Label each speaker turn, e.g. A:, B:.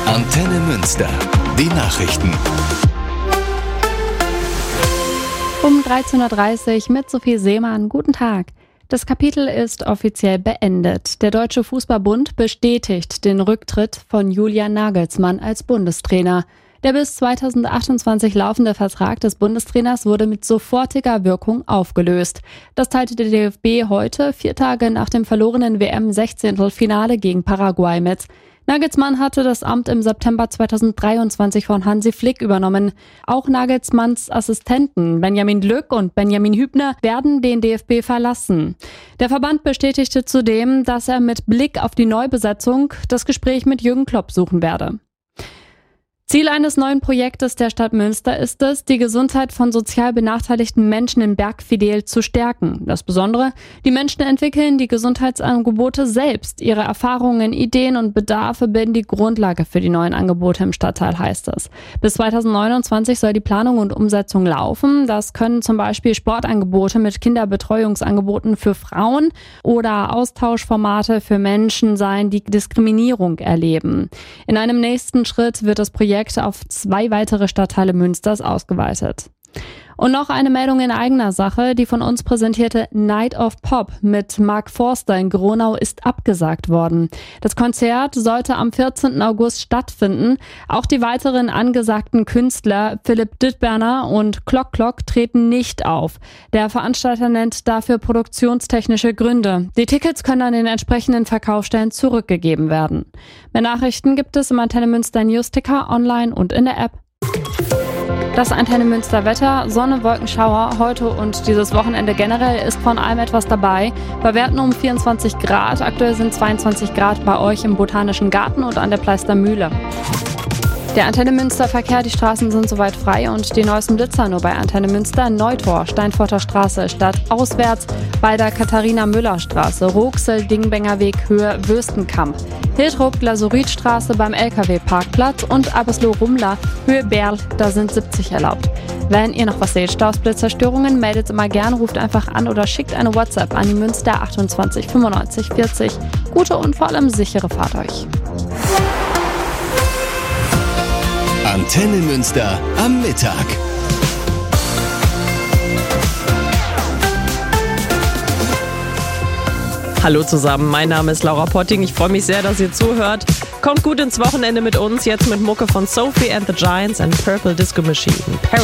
A: Antenne Münster. Die Nachrichten.
B: Um 13.30 Uhr mit Sophie Seemann. Guten Tag. Das Kapitel ist offiziell beendet. Der Deutsche Fußballbund bestätigt den Rücktritt von Julian Nagelsmann als Bundestrainer. Der bis 2028 laufende Vertrag des Bundestrainers wurde mit sofortiger Wirkung aufgelöst. Das teilte der DFB heute, 4 Tage nach dem verlorenen WM-16-Finale gegen Paraguay mit. Nagelsmann hatte das Amt im September 2023 von Hansi Flick übernommen. Auch Nagelsmanns Assistenten Benjamin Lück und Benjamin Hübner werden den DFB verlassen. Der Verband bestätigte zudem, dass er mit Blick auf die Neubesetzung das Gespräch mit Jürgen Klopp suchen werde. Ziel eines neuen Projektes der Stadt Münster ist es, die Gesundheit von sozial benachteiligten Menschen in Bergfidel zu stärken. Das Besondere, die Menschen entwickeln die Gesundheitsangebote selbst. Ihre Erfahrungen, Ideen und Bedarfe bilden die Grundlage für die neuen Angebote im Stadtteil, heißt es. Bis 2029 soll die Planung und Umsetzung laufen. Das können zum Beispiel Sportangebote mit Kinderbetreuungsangeboten für Frauen oder Austauschformate für Menschen sein, die Diskriminierung erleben. In einem nächsten Schritt wird das Projekt auf 2 weitere Stadtteile Münsters ausgeweitet. Und noch eine Meldung in eigener Sache. Die von uns präsentierte Night of Pop mit Mark Forster in Gronau ist abgesagt worden. Das Konzert sollte am 14. August stattfinden. Auch die weiteren angesagten Künstler Philipp Dittberner und Klock Klock treten nicht auf. Der Veranstalter nennt dafür produktionstechnische Gründe. Die Tickets können an den entsprechenden Verkaufsstellen zurückgegeben werden. Mehr Nachrichten gibt es im Antenne Münster Newsticker, online und in der App. Das Antenne Münster Wetter, Sonne, Wolkenschauer, heute und dieses Wochenende generell ist von allem etwas dabei. Bei Werten um 24 Grad, aktuell sind 22 Grad bei euch im Botanischen Garten und an der Pleistermühle. Der Antenne Münster Verkehr, die Straßen sind soweit frei und die neuesten Blitzer nur bei Antenne Münster, Neutor, Steinforter Straße, stadtauswärts bei der Katharina-Müller-Straße, Roxel-Dingbengerweg, Höhe Wöstenkamp, Hiltrup, Glasuritstraße beim LKW-Parkplatz und Abesloh-Rumler, Höhe Berl, da sind 70 erlaubt. Wenn ihr noch was seht, Staus, Blitzerstörungen, meldet immer gern, ruft einfach an oder schickt eine WhatsApp an die Münster 28 95 40. Gute und vor allem sichere Fahrt euch.
A: Antenne Münster am Mittag.
C: Hallo zusammen, mein Name ist Laura Potting. Ich freue mich sehr, dass ihr zuhört. Kommt gut ins Wochenende mit uns, jetzt mit Mucke von Sophie and the Giants and Purple Disco Machine.